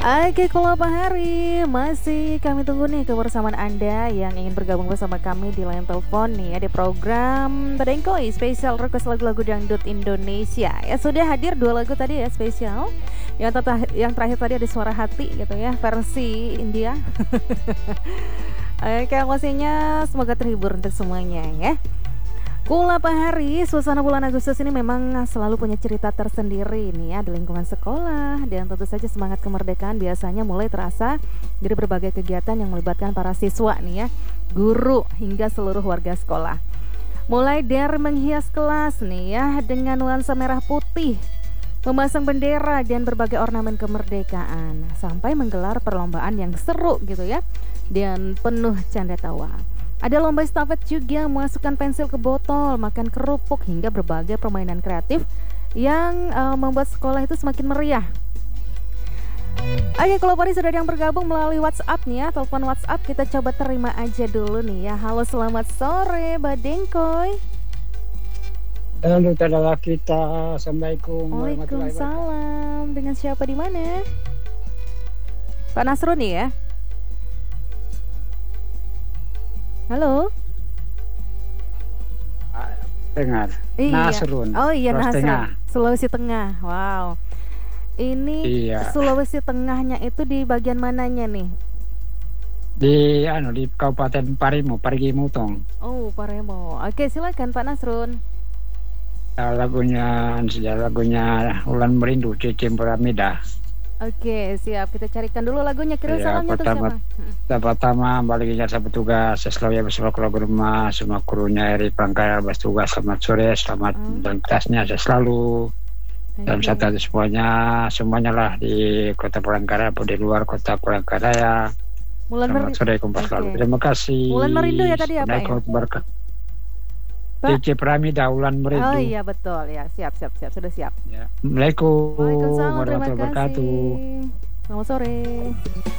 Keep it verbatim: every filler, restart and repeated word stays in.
Oke, kalau Pak Hari masih kami tunggu nih kebersamaan Anda yang ingin bergabung bersama kami di line telepon nih ya di program Badengkoi spesial request lagu-lagu dangdut Indonesia. Ya sudah hadir dua lagu tadi ya spesial. Yang, tata, yang terakhir tadi ada Suara Hati gitu ya versi India. Oke, emosinya semoga terhibur untuk semuanya ya. Kula Pak Hari, suasana bulan Agustus ini memang selalu punya cerita tersendiri nih ya di lingkungan sekolah. Dan tentu saja semangat kemerdekaan biasanya mulai terasa dari berbagai kegiatan yang melibatkan para siswa nih ya, guru hingga seluruh warga sekolah. Mulai dari menghias kelas nih ya dengan nuansa merah putih, memasang bendera dan berbagai ornamen kemerdekaan, sampai menggelar perlombaan yang seru gitu ya dan penuh canda tawa. Ada lomba estafet juga, memasukkan pensil ke botol, makan kerupuk, hingga berbagai permainan kreatif yang uh, membuat sekolah itu semakin meriah. Oke, kalau Pak sudah ada yang bergabung melalui WhatsApp nih ya, telepon WhatsApp kita coba terima aja dulu nih ya. Halo, selamat sore, Badengkoi. Halo saudara kita, Assalamualaikum warahmatullahi wabarakatuh. Waalaikumsalam. Dengan siapa di mana? Pak Nasrun nih ya. Halo. Dengar. Iya. Nasrun. Oh iya, Sulawesi Nasrun. Tengah. Sulawesi Tengah. Wow. Ini Iya. Sulawesi Tengahnya itu di bagian mananya nih? Di anu di Kabupaten Parimo, Parigi Mutong. Oh, Paremo. Oke, silakan Pak Nasrun. Lagunya sejarah lagunya Ulan Merindu Cicim Piramida. Oke, siap. Kita carikan dulu lagunya. Kira Ya, salamnya untuk pertama, siapa? pertama baliknya saya petugas selalu ya bersama keluarga rumah semua krunya dari Pangkal bertugas. Selamat sore, selamat Hmm. dan tasnya saya selalu dalam Oke. satu semuanya semuanya lah di Kota Palangkaraya atau di luar Kota Palangkaraya. Mulan Selamat Merindu. sore Kompas Oke. selalu. Terima kasih. Ulan Merindu ya tadi ya, Pak, ya? Assalamualaikum berkah. Pak? Cicim Piramida Ulan Merindu. Oh iya betul ya. Siap, siap, siap. Sudah siap. Ya. Assalamualaikum Waalaikumsalam. Terima warahmatullahi wabarakatuh. kasih. Selamat sore.